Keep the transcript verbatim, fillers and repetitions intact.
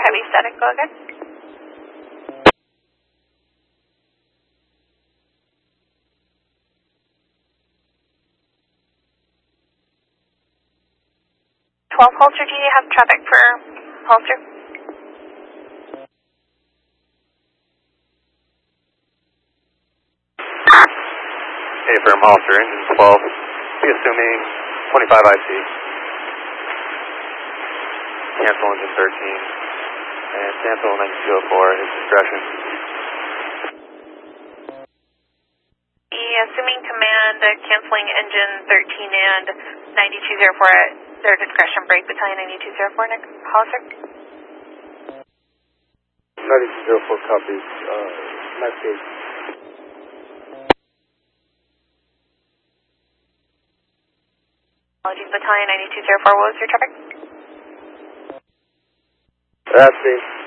heavy static, go again. twelve Holster, do you have traffic for Holster? Hey, firm Holster, engine twelve, be assuming twenty-five I C. Cancel engine thirteen, and cancel ninety-two oh four, his discretion. Assuming command, uh, canceling engine thirteen and ninety-two oh four at their discretion, break battalion ninety-two oh four, Nick Hollister. ninety-two oh four copies, uh, message. Apologies, battalion ninety-two oh four, what was your traffic? That's it.